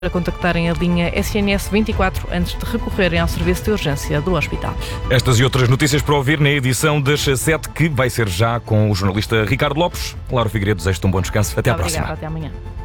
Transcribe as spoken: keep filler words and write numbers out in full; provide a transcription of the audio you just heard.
para contactarem a linha S N S vinte e quatro antes de recorrerem ao serviço de urgência do hospital. Estas e outras notícias para ouvir na edição das sete, que vai ser já com o jornalista Ricardo Lopes. Laura Figueiredo, desejo-te um bom descanso. Até à Obrigada, próxima. até amanhã.